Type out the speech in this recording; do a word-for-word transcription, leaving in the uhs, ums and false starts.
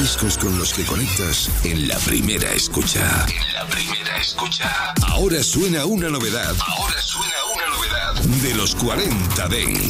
discos con los que conectas en la primera escucha. En la primera escucha. Ahora suena una novedad. Ahora suena una novedad de los cuarenta Dance.